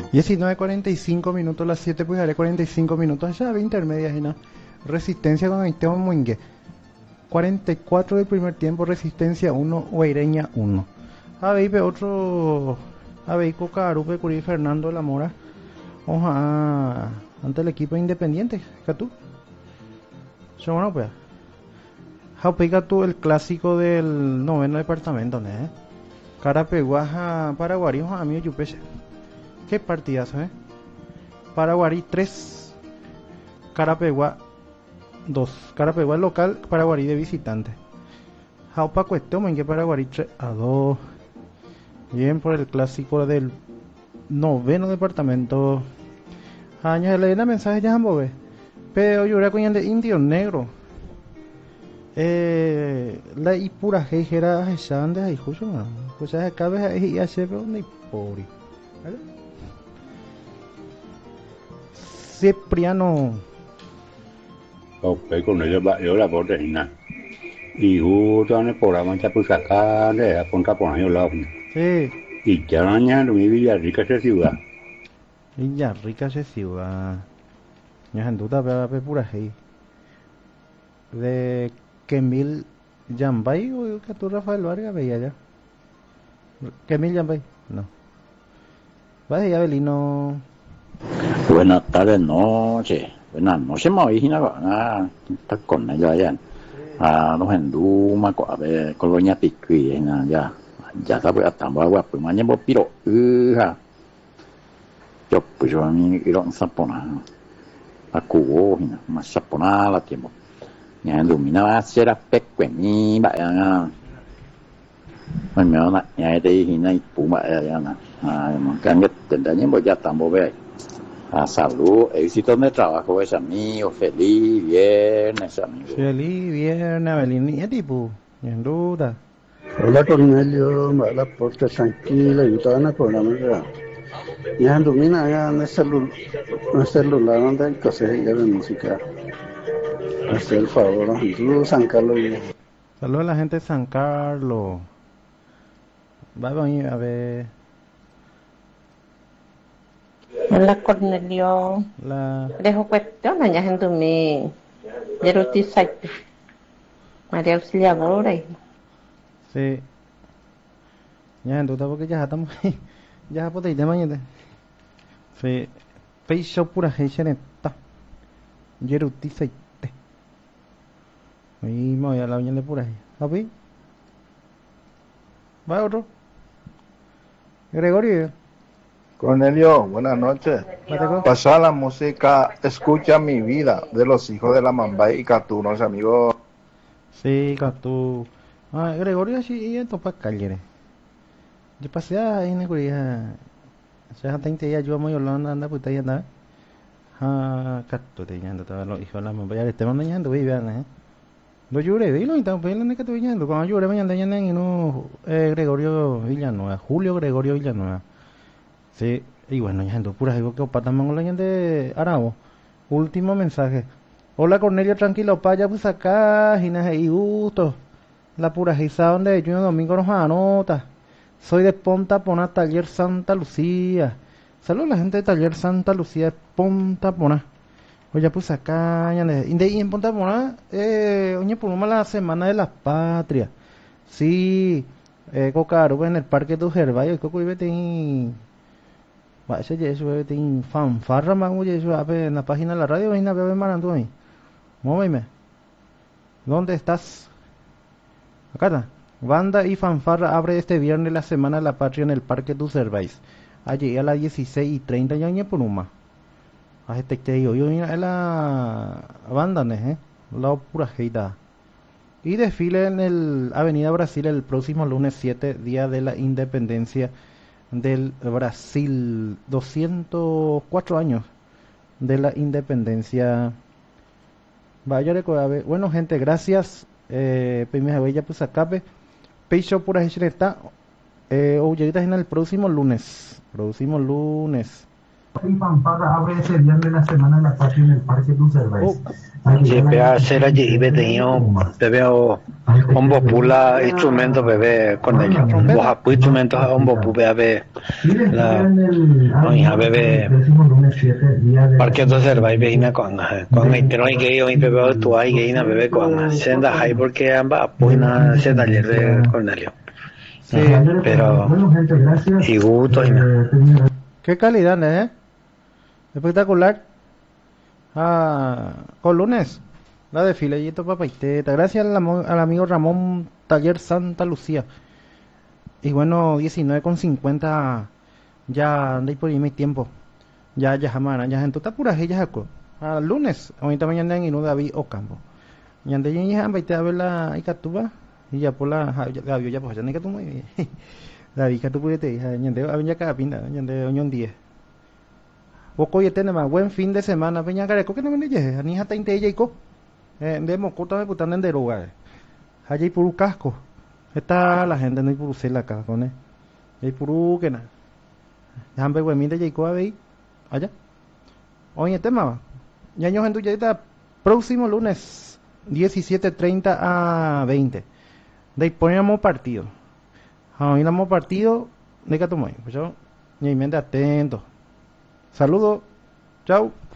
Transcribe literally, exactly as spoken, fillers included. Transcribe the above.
diecinueve cuarenta y cinco minutos, las siete pues haré cuarenta y cinco minutos, ya ve intermedias y nada. Resistencia con Esteban Muingue. cuarenta y cuatro del primer tiempo, Resistencia uno, Guaireña uno. A ver, otro. A ver, Cocarupe, Curí, Fernando La Mora. Vamos a. Ante el equipo independiente, Catú. Yo bueno, pues. Jaupica tú el clásico del noveno departamento, ¿no? ¿Eh? Carapeguaja, Paraguarí, a mí Yupeche. Qué partidazo, ¿eh? Paraguarí tres, Carapeguá dos. Carapeguá local, Paraguarí de visitante. Jaupa cuestión en que Paraguarí tres a dos. Bien por el clásico del noveno departamento. Años le da mensaje ya ambobe. Pero yo era coñan de indio negro. Eh, la y pura jejera jechande ahí justo no. Pues ya cabe ahí ya se ve un pori. ¿Vale? Cipriano. Ok, con ellos va, yo la por nada. Y justo en el programa ya pues acá de apunta por ahí lado. Sí. Y ya mañana mi Villarrica esa ciudad. Villarrica esa ciudad. Ya en duda ve pura jei. De Kemil Yambay o que tú Rafael Vargas veía ya. Kemil Yambay, no. Va de Abelino. Buenas tardes, noches. Buenas noches, me imagino, ah, está con ellos allá. Ah, los hindú, a ver, colonia Piqui, ya. Ya está, pues, estamos agua, pues, mañana, pues, piro, hija. Yo, pues, yo a mí, quiero un sapona. A cubo, más sapona, la tiempo. Ya, ilumina, va a ser a peco en mí, vaya, me me van a, ya te dije, y puma, ya, ya, ah, que han que tendrán, pues, ya estamos, ve. A salud, éxito en el trabajo, es amigo, feliz viernes, amigo. Feliz viernes, Abelino. Y tipo, en duda. Hola Cornelio, me la porte tranquila y toda la programa ya. Ya domina ya en el celular, en el celular donde hay cosas de música. Hazte el favor, tú San Carlos. Saludos a la gente de San Carlos. Vamos a ver. Hola Cornelio. La. Dejo cuestión allá en tu mi. Yeruti Saite. María Auxiliadora. Sí. Ya en duda porque ya estamos ahí. Ya podéis de mañana. Sí. Peixe pura gente neta. Yeruti Saite. Ahí me voy a la uña de pura gente. ¿Api? Va otro. Gregorio. Cornelio, buenas noches. Pasó la música Escucha mi vida de los hijos de la Mambay y Catú, ¿no, amigo? Sí, Catú. Ah, Gregorio, sí, y esto para calle. Yo pasé ahí en el curia. Ya te ya yo muy hablando, anda, pues ahí anda. Ah, Catú, te llando, todos los hijos de la Mambay. Ya te mando ñando, voy a ver, ¿eh? Lo lloré, ¿ve? Lo intentamos pedirle en el que estoy ñando. Cuando lloré, mañana ñando y no. Eh, Gregorio Villanueva, Julio Gregorio Villanueva. Sí, y bueno, ya ando pura digo que opata mangola de Arabo. Último mensaje. Hola Cornelio, tranquilo, pa, ya pues acá, Ginas y gusto. La pura gisa donde yo domingo nos anota. Soy de Ponta Pona, Taller Santa Lucía. Saludos a la gente de Taller Santa Lucía, Ponta Pona. Oye, pues acá, ya de, y en Ponta Pona, eh, oye, por una la semana de las patrias. Sí, eh, Cocaru, en el Parque de Ujerbayo, y Coco, y vete va ese eso tin fanfarra más oye eso a ver en la página de la radio vaina bebé marando ahí. Móveme. ¿Dónde estás? Acá está. Banda y fanfarra abre este viernes la Semana de la Patria en el Parque du Cervais. Allí a las dieciséis y treinta ya ñe por uma. A este que yo yo mira la banda ne, eh. La pura jeita. Y desfile en el Avenida Brasil el próximo lunes siete, día de la Independencia del Brasil, doscientos cuatro años de la independencia. Vaya recuerda, bueno gente, gracias. Eh, primera vez ya pues acabe. Peixe pura está. Eh, o lleguitas en el próximo lunes. Próximo lunes. Y Pampara abre ese viernes la semana en la patria en el Parque Lucervés. Siempre hacer allí y tenido bebé o hombo pula instrumento bebé con ellos vos apu instrumentos a hombo pu bebé la oña bebé Parque Lucervés veina con con el tero y que hoy bebé tu hay que ina bebé con senda hay porque amba apu ina se taller de Cornelio. Sí, pero y gusto y nada. Qué calidad, ¿eh? Espectacular. Ah, con lunes, la de filetito papaiteta. Gracias al, amo- al amigo Ramón Taller Santa Lucía. Y bueno, diecinueve con cincuenta. Ya andé por ahí mi tiempo. Ya, ya, jamás. Ya, gente, está pura ya jaco. Al lunes, ahorita mañana en Inú David Ocampo. Y andé ya, ya, baité a ver la Icatuba. Y ya por la, ja- ya, Gaby, ya, pues, ya, ni que tú muy bien. David, que tú pudiste, ya, ya, ya, cada pinta, ya, ya, ya, diez. Poco y tenemos buen fin de semana, peña careco que no me llegue, ni hasta inte ella y co. Eh, de mocota me putan en derogar. Allá y puru casco. Está la gente no hay puru cela acá con él. Hay puru que nada. Dejan ver huemín de Jacob ahí. Allá. Oye, tema. Ya yo gente ya próximo lunes diecisiete treinta a veinte. De ahí ponemos partido. Ahí ponemos partido de que tomáis. Pues yo, y mente atento. Saludos. Chao.